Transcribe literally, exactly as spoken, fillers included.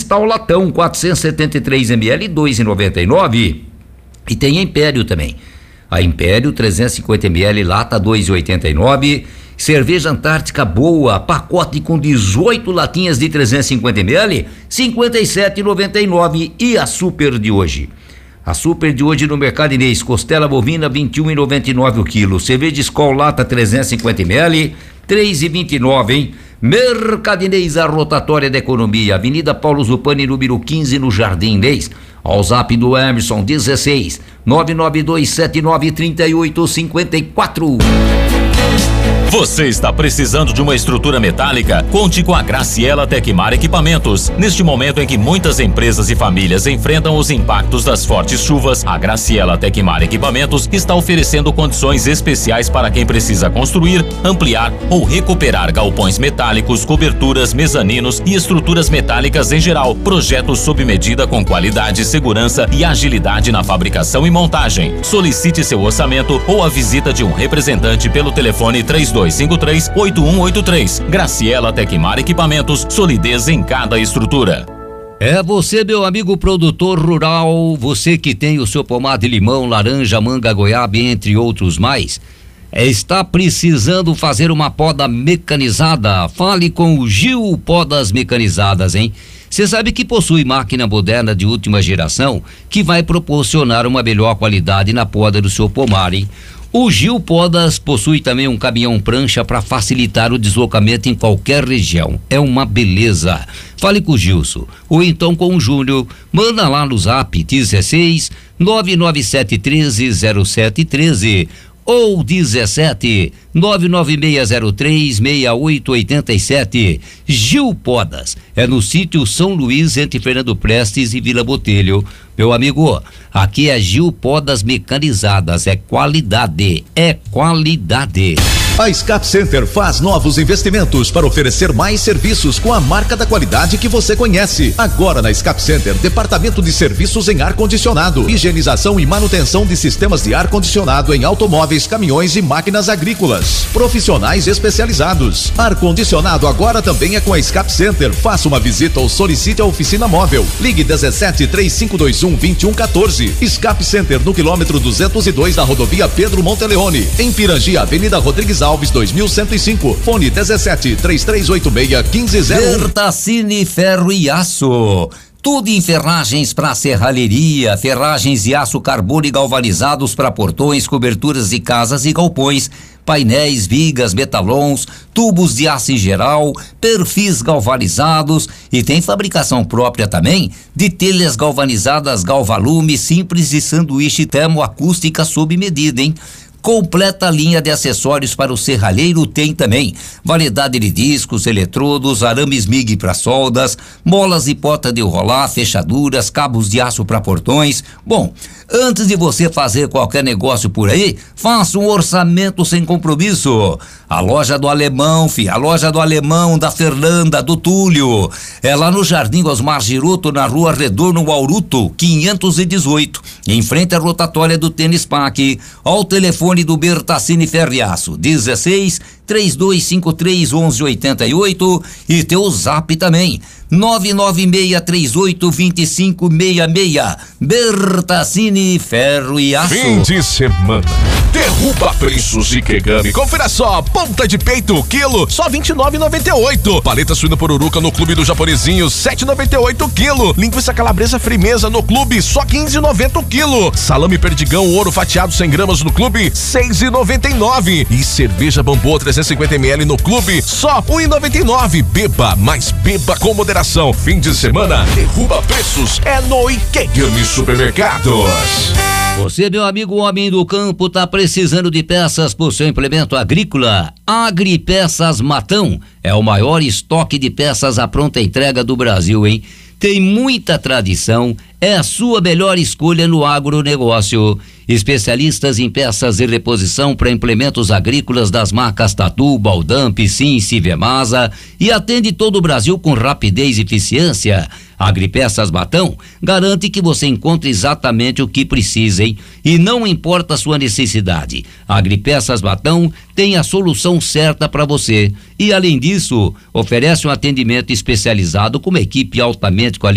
Cristal latão, quatrocentos e setenta e três mililitros, dois reais e noventa e nove centavos. E tem a Império também. A Império, trezentos e cinquenta mililitros, lata, dois reais e oitenta e nove centavos. Cerveja Antártica boa, pacote com dezoito latinhas de trezentos e cinquenta mililitros, cinquenta e sete reais e noventa e nove centavos. E a Super de hoje? A Super de hoje no Mercado Inês, costela bovina, vinte e um reais e noventa e nove centavos o quilo. Cerveja Skol lata, trezentos e cinquenta mililitros, três reais e vinte e nove centavos, hein? Mercado Inês, a rotatória da economia, Avenida Paulo Zupani, número quinze, no Jardim Inês. Ao zap do Emerson, dezesseis, nove nove dois sete nove, três oito cinco quatro. Você está precisando de uma estrutura metálica? Conte com a Graciela Tecmar Equipamentos. Neste momento em que muitas empresas e famílias enfrentam os impactos das fortes chuvas, a Graciela Tecmar Equipamentos está oferecendo condições especiais para quem precisa construir, ampliar ou recuperar galpões metálicos, coberturas, mezaninos e estruturas metálicas em geral. Projetos sob medida com qualidade, segurança e agilidade na fabricação e montagem. Solicite seu orçamento ou a visita de um representante pelo telefone três dois cinco três, oito um oito três. Graciela Tecmar Equipamentos, solidez em cada estrutura. É você, meu amigo produtor rural, você que tem o seu pomar de limão, laranja, manga, goiaba, entre outros mais, é, está precisando fazer uma poda mecanizada? Fale com o Gil Podas Mecanizadas, hein? Você sabe que possui máquina moderna de última geração que vai proporcionar uma melhor qualidade na poda do seu pomar, hein? O Gil Podas possui também um caminhão prancha para facilitar o deslocamento em qualquer região. É uma beleza. Fale com o Gilson ou então com o Júnior. Manda lá no zap dezesseis, nove nove sete um três, zero sete um três ou dezessete, nove nove seis zero três, seis oito oito sete. Gil Podas é no sítio São Luís, entre Fernando Prestes e Vila Botelho. Meu amigo, aqui é Gil Podas Mecanizadas, é qualidade, é qualidade. A Scap Center faz novos investimentos para oferecer mais serviços com a marca da qualidade que você conhece. Agora na Scap Center, departamento de serviços em ar-condicionado, higienização e manutenção de sistemas de ar-condicionado em automóveis, caminhões e máquinas agrícolas. Profissionais especializados. Ar-condicionado agora também é com a Scap Center. Faça uma visita ou solicite a oficina móvel. Ligue dezessete, três cinco dois um, dois um um quatro. Scap Center no quilômetro duzentos e dois da rodovia Pedro Monteleone. Em Pirangi, Avenida Rodrigues Alves, dois mil cento e cinco. Fone dezessete, três três oito seis, um cinco zero um. Bertacini Ferro e Aço. Tudo em ferragens para serralheria, ferragens e aço carbono e galvanizados para portões, coberturas de casas e galpões, painéis, vigas, metalons, tubos de aço em geral, perfis galvanizados e tem fabricação própria também de telhas galvanizadas Galvalume, simples e sanduíche termoacústica sob medida, hein? Completa linha de acessórios para o serralheiro tem também. Variedade de discos, eletrodos, arames M I G para soldas, molas e porta de rolar, fechaduras, cabos de aço para portões. Bom, antes de você fazer qualquer negócio por aí, faça um orçamento sem compromisso. A loja do Alemão, fi, a loja do Alemão, da Fernanda, do Túlio. É lá no Jardim Osmar Giroto, na Rua Redondo Auruto, quinhentos e dezoito. Em frente à rotatória do Tênis Parque. Ao telefone do Bertacini Ferriaço, dezesseis, três dois cinco três, onze oitenta e oito e teu zap também, nove nove seis três oito, dois cinco seis seis. Bertacini Ferro e Aço. Fim de semana. Derruba preços e Kegami. Confira só, ponta de peito, quilo, só vinte e nove reais e noventa e oito centavos. Paleta suína poruruca no Clube do Japonesinho, sete reais e noventa e oito centavos quilo. Linguiça calabresa frimeza no Clube, só quinze reais e noventa centavos quilo. Salame perdigão ouro fatiado cem gramas no Clube, seis reais e noventa e nove centavos. E cerveja Bamboa trezentos e cinquenta mililitros no Clube, só um real e noventa e nove centavos. Beba, mas beba com moderação. Fim de semana, derruba preços é no Ikegami Supermercados. Você, meu amigo homem do campo, tá precisando de peças pro seu implemento agrícola? Agripeças Matão é o maior estoque de peças à pronta entrega do Brasil, hein? Tem muita tradição, é a sua melhor escolha no agronegócio. Especialistas em peças e reposição para implementos agrícolas das marcas Tatu, Baldam, Piscin, Sivemasa e atende todo o Brasil com rapidez e eficiência. Agripeças Matão garante que você encontre exatamente o que precisa, hein? E não importa a sua necessidade, Agripeças Matão tem a solução certa para você. E além disso, oferece um atendimento especializado com uma equipe altamente qualificada